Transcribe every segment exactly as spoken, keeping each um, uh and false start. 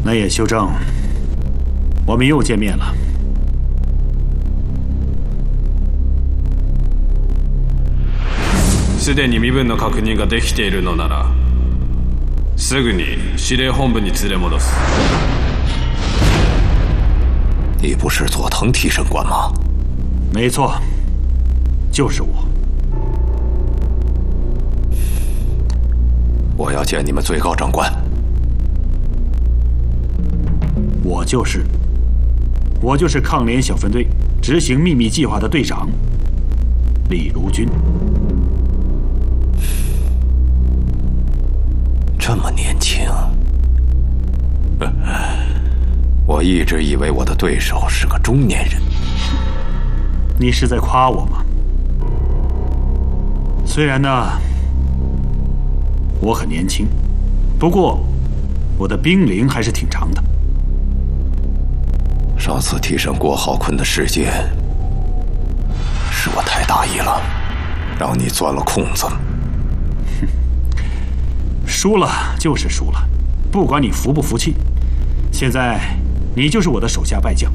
南野修正，我们又见面了。 すでに身分の確認ができているのなら、すぐに司令本部に連れ戻す。 你不是佐藤替身官吗？ 没错，就是我。 我要见你们最高长官。 我就是，我就是抗联小分队执行秘密计划的队长李如君。 这么年轻，我一直以为我的对手是个中年人。 你是在夸我吗？虽然呢，我很年轻，不过我的兵龄还是挺长的。 上次替身郭浩坤的事件，是我太大意了，让你钻了空子。 哼，输了就是输了，不管你服不服气。现在你就是我的手下败将。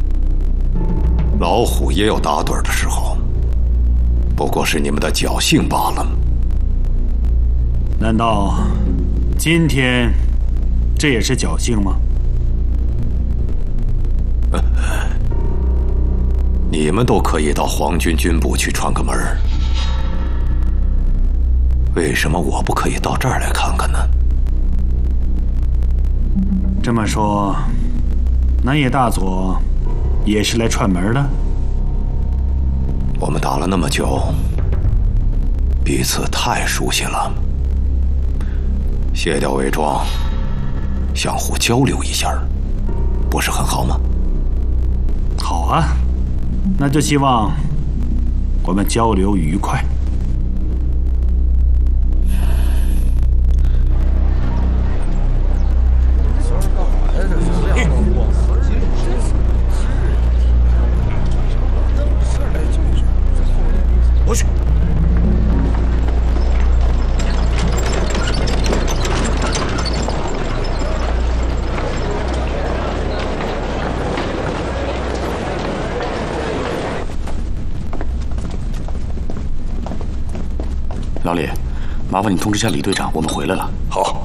老虎也有打盹的时候，不过是你们的侥幸罢了。 难道今天这也是侥幸吗？ 你们都可以到皇军军部去串个门儿，为什么我不可以到这儿来看看呢？ 这么说，南野大佐也是来串门的？ 我们打了那么久，彼此太熟悉了，卸掉伪装，相互交流一下，不是很好吗？ 好啊，那就希望我们交流愉快。 我去。 老李，麻烦你通知下李队长，我们回来了。 好。